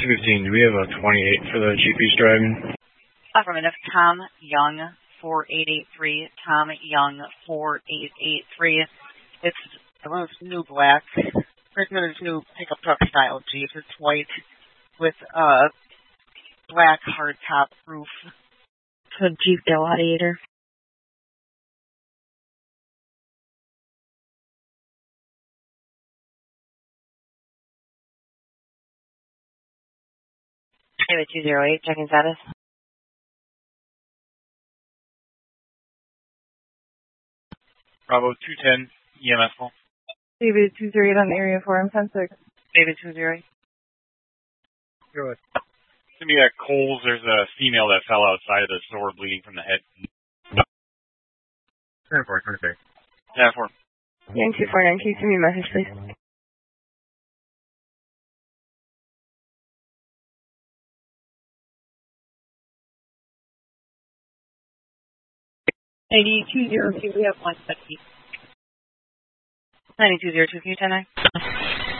215, do we have a 28 for the Chief East Dragon? Affirmative. Tom Young, 4883. Tom Young, 4883. It's one of those new black, it's one of those new pickup truck style Jeeps. It's white with a black hardtop roof. It's a Jeep Gladiator. David 208, checking status. Bravo 210, EMS call. David 208 on area 4, M10-6. David 208. Go ahead. To me at Kohl's, there's a female that fell outside of the store bleeding from the head. 10-4, 26. 10-4. Yang 249, can you send me a message, please? $9202, we have 150. 9202, can you 10-9?